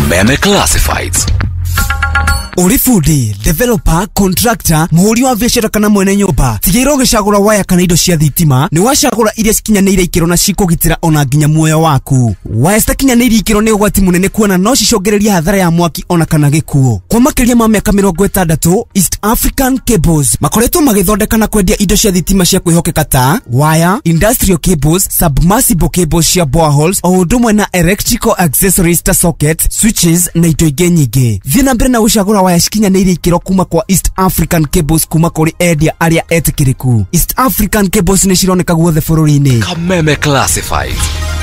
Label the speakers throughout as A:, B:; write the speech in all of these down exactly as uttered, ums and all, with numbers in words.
A: Kameme Classifieds.
B: Uri fundi, developer, contractor, muhuri wa biashara kana mwene nyumba. Tigĩrĩra ũgĩcagũra waya kana indo cia thitima, nĩ wacagũra iria cikinyanĩire ikĩro na cikũgitĩra ona nginya muoyo waku. Waya citakinyanĩire ikĩro nĩ ũgwati mũnene kuona no cicũngĩrĩria hathara ya mwaki ona kana gĩkuũ. Kwa makĩria ma mĩaka mĩrongo ĩtandatũ, East African Cables makoretwo magĩthondeka na kwendia indo cia thitima cia kwĩhokeka ta wire, industrial cables, submersible cables cia boreholes, o ũndũ ũmwe na electrical accessories ta socket, switches na indo ingĩ nyingĩ. Thiĩ na mbere na gũcagũra waya cikinyanĩire ikĩro kuma kwa East African Cables kuma kũrĩ endia arĩa etĩkĩrĩku. East African Cables nĩ cironeka guothe bũrũri-inĩ.
A: Kameme Classified.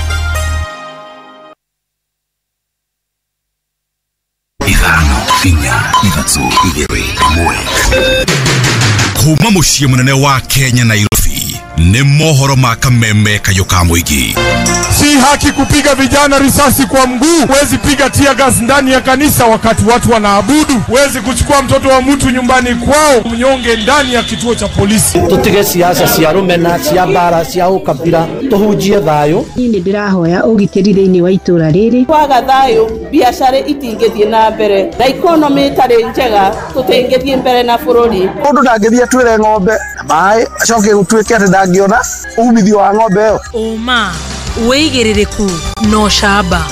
A: Ithano, inya, ithatũ, igĩrĩ, ĩmwe. Kuma mũciĩ mũnene wa Kenya Nairobi, ni mohoro ma Kameme kayo ka mũingĩ.
C: Si haki kupiga vijana risasi kwa mguu. Huwezi piga tear gas ndani ya kanisa wakati watu wanaabudu. Huwezi kuchukua mtoto wa mtu nyumbani kwao mnyonge ndani ya kituo cha polisi.
D: Tutige siasa cia rumena cia bara cia ukabira tuhujie thayo.
E: Ni ndirahoya ugitiri thiini wa itura riri.
F: Kwaga thayo biashara itingithie na mbere. Na economy tari njega tutingithie mbere na bururi.
D: Mundu ndangithie twire ng'ombe mai acoke gutwike ati ndangiona umithio wa ng'ombe yo.
G: Uma weigĩrĩrĩku no shaba.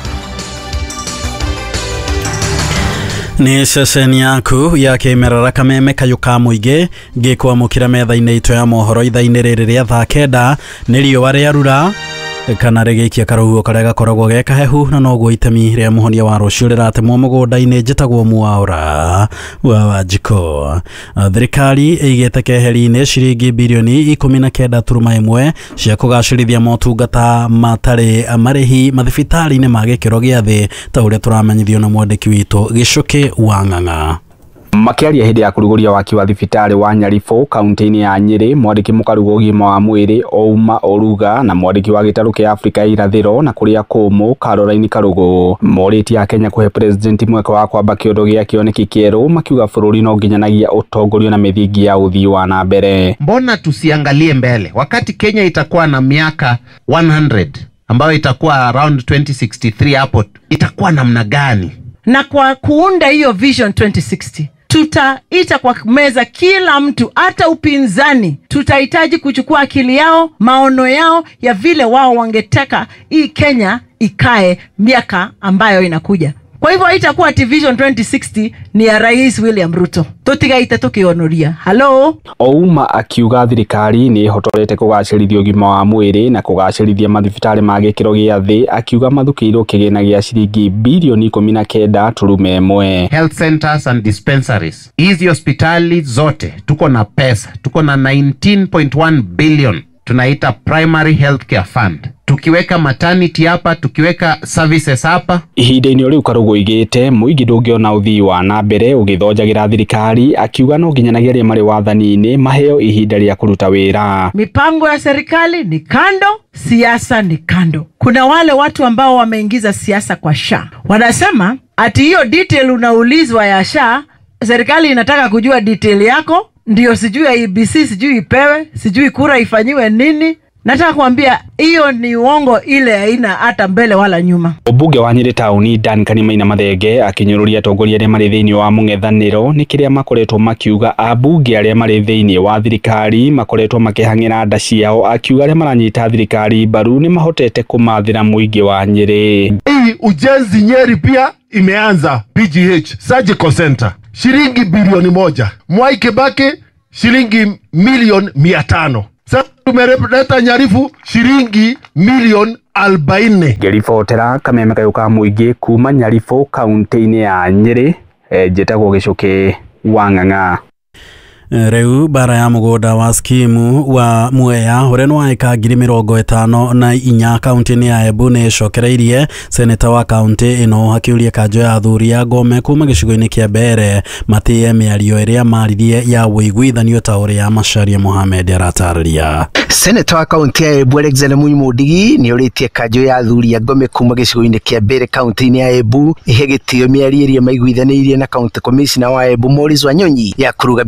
H: Ni ceceni yaku ya Kimerera Kameme kayo ka mũingĩ ngĩkwamũkĩra metha-inĩ itũ ya mohoro ithaa-inĩ rĩrĩ rĩa thaa kenda nĩ riũa rĩarura kana rĩgĩikia karũhuho karĩa gakoragwo ge kahehu na noguo itemi rĩa mũhonia wa rũciũ rĩratemwo mũgũnda-inĩ njĩtagwo Mwaũra wa Wanjikũ. Thirikari ĩigĩte keheri-inĩ ciringi bilioni ikũmi na kenda turuma ĩmwe cia kũgacĩrithia motungata matarĩ marĩhi mathibitarĩ-inĩ ma gĩkĩro gĩa thĩ ta ũrĩa tũramenyithio na mwandĩki witũ Gĩcũkĩ wa Ng'ang'a.
I: Makiaria hindi ya kuruguria waki wa thibitari wa Nyarifo kaunti-inĩ ya Nyeri, mwandiki mũkarugo ũgima wa mwĩrĩ Ouma Oruga na mwandiki wa gĩtarũ kĩa Afrika ya irathĩro na kũrĩa kũmũ Caroline Karugo morĩtie ya Kenya kũhe president mweke wa kwamba kĩondo gĩa kĩoneki kĩerũ makiuga bũrũri no nginyanagia ũtongorio na mithingi ya ũthii wa na mbere.
J: Mbona tusiangalie mbele wakati Kenya itakuwa na miaka one hundred ambayo itakuwa around twenty sixty-three hapo itakuwa namna gani?
G: Na kwa kuunda hiyo vision twenty sixty tutaita kwa meza kila mtu, hata upinzani tutahitaji kuchukua akili yao, maono yao ya vile wao wangetaka hii Kenya ikae miaka ambayo inakuja. Kwa hivyo haitakuwa Vision twenty sixty ni ya Rais William Ruto. Tutigaite tukionoria. Hello.
I: Ouma akiuga thirikari ni hotorete kugacĩrithia ũgima wa mwĩrĩ na kugacĩrithia mathibitarĩ ma gĩkĩro gĩa thĩ, akiuga mathukĩirwo kĩgĩna gĩa ciringi bilioni ikũmi na kenda turuma ĩmwe.
J: Health centers and dispensaries. Hizi hospitali zote tuko na pesa. Tuko na nineteen point one billion. Tunaita Primary Healthcare Fund. Tukiweka maternity hapa, tukiweka services hapa.
I: Ihinda-inĩ rĩu Karugo igĩte mũingĩ ndũngĩona ũthii wa na mbere ũgĩthonjagĩra thirikari, akiuga no nginyanagia arĩa marĩ wathani-inĩ maheo ihinda rĩa kũruta wĩra.
G: Mipango ya serikali ni kando, siasa ni kando. Kuna wale watu ambao wameingiza siasa kwa S H A. Wanasema ati hiyo detail unaulizwa ya S H A, serikali inataka kujua detail yako, ndio sijui ya E B C sijui ipewe, sijui kura ifanyiwe nini. Nataka kuambia hiyo ni uongo, ile haina hata mbele wala nyuma.
I: Obunge wa Nyeri tauni Dan Kanimaina Mathenge akinyũrũria atongoria arĩa marĩ thĩinĩ wa mũng'ethanĩro nĩ kĩrĩa makoretwo makiuga abunge arĩa marĩ thĩinĩ wa thirikari makoretwo makĩhang'ĩra nda ciao, akiuga arĩa maranyita thirikari mbaru nĩ mahotete kũmathĩra mũingĩ wa Nyeri.
C: Hii ujenzi Nyeri pia imeanza. P G H Surgical Center shilingi bilioni moja. Mwai Kibaki shilingi milioni mia tano. Sasa tumereta Nyarifu shilingi milioni arobaini.
I: Ngĩribotera Kameme kayo ka mũingĩ kuma Nyarifu kaunti-inĩ ya Nyeri, njĩtagwo Gĩcũkĩ wa Ng'ang'a.
H: Rĩu bara ya mũgũnda wa skimu wa Mwea ũrĩa nĩ wa eka ngiri mĩrongo ĩtano na inya kaunti-inĩ ya Embu nĩ cokereirie seneta wa kaunti ĩno akĩũria kanjũ ya athuri ya Ngome kuma gĩcigo-inĩ kĩa Mbere matĩye mĩario ĩrĩa maririe ya wĩiguithanio ta ũrĩa Macharia Mohamed aratarĩria.
D: Seneta wa kaunti ya Embu Alexander Munyimudigi nĩ ũrĩtie kanjũ ya athuri ya Ngome kuma gĩcigo-inĩ kĩa Mbere kaunti-inĩ ya Embu ihe gĩtĩo mĩario ĩrĩa maiguithanĩirie na kaunti commissioner wa Embu Morris Wanyonyi ya kũrũgamia thabarĩ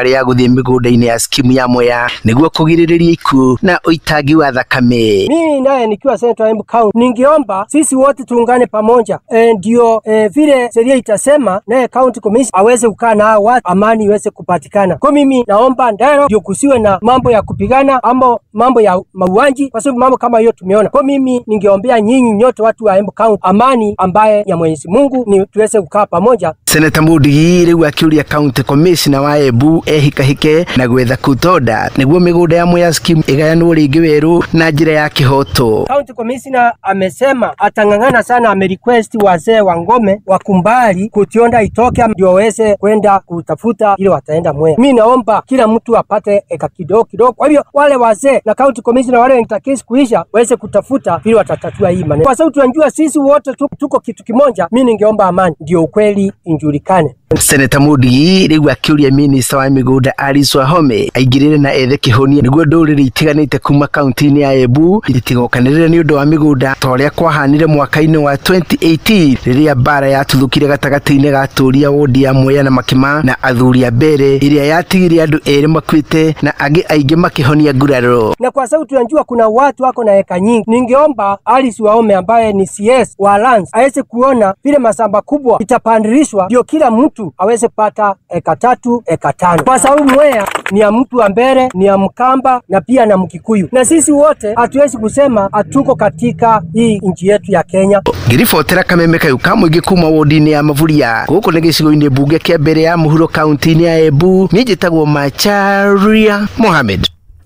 D: thabarĩ ya gũthiĩ mĩgũnda-inĩ ya skimu ya Mwea nĩguo kũgirĩrĩria ikuũ na ũitangi wa thakame.
K: Mimi naye nikiwa Central Embu County ningeomba sisi wote tuungane pamoja, e, ndio e, vile sheria itasema naye county commission aweze kukaa na watu, amani iweze kupatikana. Kwa mimi naomba ndero ndio kusiwe na mambo ya kupigana ama mambo ya mauaji, kwa sababu mambo kama hiyo tumeona. Kwa mimi ningeombea nyinyi nyote watu wa Embu County amani ambaye ya Mwenyezi Mungu ni tuweze kukaa pamoja.
D: Senator Mudigi rĩu akiuria county commissioner wa Embu ehikahike na gwetha kutonda nĩguo mĩgũnda ya Mwea scheme ĩgayanwo rĩngĩ werũ na njĩra ya kĩhoto.
K: County commissioner amesema atang'ang'ana sana, amerequest wazee wa Ngome wakumbali kutionda itoke ndio waweze kwenda kutafuta ile wataenda Mwea. Mimi naomba kila mtu apate eka kidogo kidogo. Kwa hivyo wale wazee na county commissioner wale nitakesi kuisha waweze kutafuta ili watatatua hii maneno. Kwa sababu tunajua sisi wote tuko kitu kimoja. Mimi ningeomba amani ndio ukweli injulikane.
D: Senator Mudigi rĩu akiuria minister wa mĩgũnda Alice Wahome aingĩrĩre na ethe kĩhonia nĩguo ndũrĩrĩ itiganĩte kuma kaunti-inĩ ya Embu itigokanĩrĩre nĩ ũndũ wa mĩgũnda ta ũrĩa kwahanire mwaka-inĩ wa twenty eighteen rĩrĩa mbara yatuthũkire gatagatĩ-inĩ ga atũũri a wodi ya Mwea na Makima na athuri a Mbere ĩrĩa yatigire andũ erĩ makuĩte na angĩ aingĩ makĩhonia nguraro.
K: Na kwa sababu tunajua kuna watu wako na eka nyingi, ningeomba Alice Wahome ambaye ni C S wa lands aweze kuona vile masamba kubwa itapandirishwa ndio kila mtu aweze pata eka tatu eka tano, kwa sababu Mwea ni ya mtu wa Mbere, ni ya Mkamba na pia na Mkikuyu, na sisi wote hatuwezi kusema hatuko katika hii nchi yetu ya Kenya.
D: Ngiribotera Kameme Kayuka mũingĩ kuma wodi-inĩ ya Mavuria gũkũ nĩ gĩcigo-inĩ mbunge kĩa Mbere ya Mũhuro kaunti-inĩ ya Embu. Niĩ njĩtagwo Macharia Mohamed.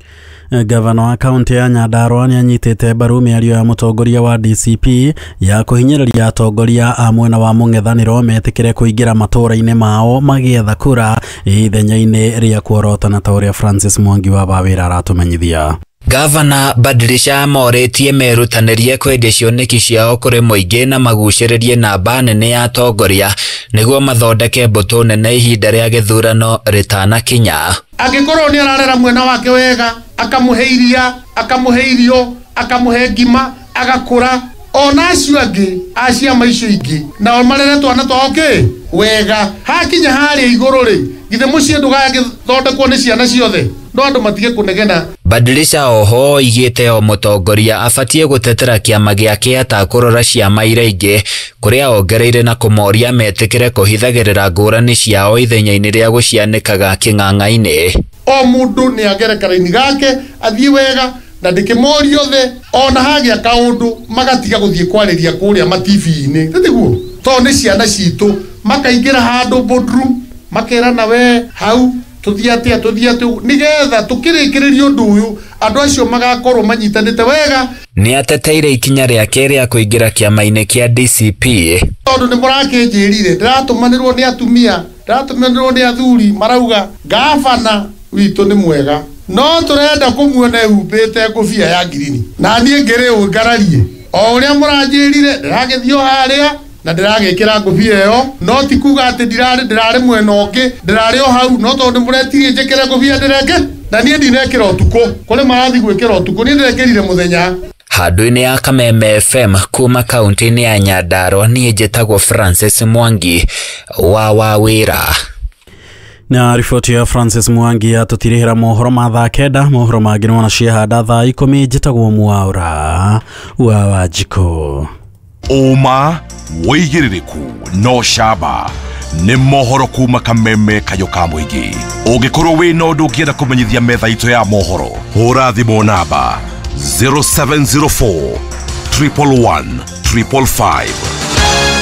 H: Gavana wa kaunti ya Nyandarua nĩ anyitĩte mbaru mĩario ya mũtongoria wa D C P ya kũhinyĩrĩria atongoria a mwena wa mũng'ethanĩro metĩkĩre kũingĩra matũũra-inĩ mao magĩetha kura ithenya-inĩ rĩa kuorotana ta ũrĩa Francis Mwangi wa Wawĩra aratũmenyithia.
L: Gavana Badilisha morĩtie merutanĩrie kwendia cioneki ciao kũrĩ mũingĩ na magucĩrĩrie namba nene ya atongoria nĩguo mathondeke mbũtũ nene ihinda rĩa gĩthurano rĩtanakinya.
M: Angĩkorwo nĩ ararera mwena wake wega, akamuhe iria, akamuhe irio, akamuhe ngima, agakũra, ona acio angĩ a ciama icio ingĩ nao marere twana twao kĩ wega, hakinya harĩa igũrũ rĩ githĩ mũciĩ ndũgagĩthondekwo nĩ ciana ciothe, no andũ matige kũnegena.
L: Badilisha oho igĩte o mũtongoria abatie gũtetera kĩama gĩake atakũrora ciama iria ingĩ kũrĩa ongereire na kũmoria metĩkĩre kũhithagĩrĩra ngũrani ciao ithenya-inĩ rĩa gũcianĩkaga kĩng'ang'a-inĩ.
M: O mũndũ nĩ agerekara-inĩ gake athiĩ wega na ndĩkĩmoria othe ona hagĩa kaũndũ magatiga gũthiĩ kwarĩria kũrĩa matibi-inĩ, tiguo to nĩ ciana citũ makaingĩra handũ boardroom makerana we hau tuthiate tuthiate nigetha tukirikiririo undu uyu andu acio magakorwo manyitanite wega.
L: Ni ateteire ikinya rĩake rĩa kũingĩra kĩama-inĩ kĩa D C P
M: tondu ni mũrakĩnjĩrire ndiratumanirwo ni atumia ndiratumanirwo ni athuri marauga gavana witũ ni mwega no turenda kũmuona ehumbĩte ngũbia ya ngirini na niĩ ngĩrĩ ngararie o ũrĩa mũranjĩrire ndiragĩthio harĩa na ndiragĩkĩra ngũbia ĩyo no ti kuga atĩ ndirarĩ ndirarĩ mwena ũngĩ ndirarĩ o hau no tondũ mũretirie njĩkĩre ngũbia ndĩreke na niĩ ndinekĩra ũtukũ kũrĩ marathi gwĩkĩra ũtukũ niĩ ndĩrekĩrire mũthenya.
L: Handũ-inĩ ya Kameme F M kuma kaunti-inĩ ya Nyandarua niĩ njĩtagwo Francis Mwangi wa Wawĩra.
H: Na riboti ya Francis Mwangi atutirihira mohoro ma thaa kenda, mohoro mangĩ nĩ ciahanda thaa ikũmi. Njĩtagwo Mwaura wa Wanjikũ.
A: Uma wĩigĩrĩrĩku no camba nĩ mohoro kuma Kameme Kayuka mũingĩ. Ũngĩkorwo wĩna ũndũ ũngĩenda kũmenyithia metha itũ ya mohoro, hũra thimũ namba zero seven zero four, one one one, five five five.